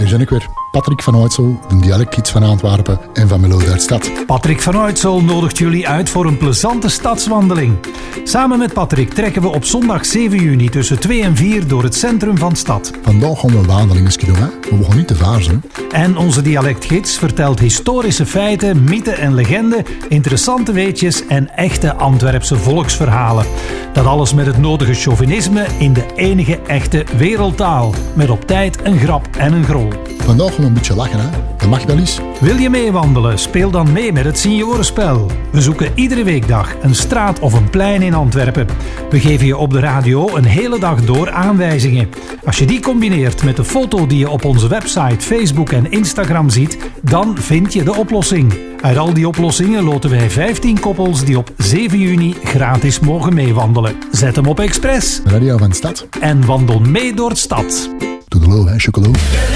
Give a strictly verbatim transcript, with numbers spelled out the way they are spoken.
hier ben ik weer. Patrick van Uytsel, de dialectgids van Antwerpen en van Melo der Stad. Patrick van Uytsel nodigt jullie uit voor een plezante stadswandeling. Samen met Patrick trekken we op zondag zeven juni tussen twee en vier door het centrum van de stad. Vandaag gaan we een wandeling doen, hè? Maar we gaan niet te vaar zijn. En onze dialectgids vertelt historische feiten, mythen en legenden, interessante weetjes en echte Antwerpse volksverhalen. Dat alles met het nodige chauvinisme in de enige echte wereldtaal. Met op tijd een grap en een grol. Vandaag gaan we een beetje lachen, hè? Dat mag wel eens. Wil je meewandelen? Speel dan mee met het seniorenspel. We zoeken iedere weekdag een straat of een plein in Antwerpen. We geven je op de radio een hele dag door aanwijzingen. Als je die combineert met de foto die je op onze website, Facebook en Instagram ziet, dan vind je de oplossing. Uit al die oplossingen loten wij vijftien koppels die op zeven juni gratis mogen meewandelen. Zet hem op Express. Radio van de Stad. En wandel mee door de stad. Toedeloe, hè, chocolade.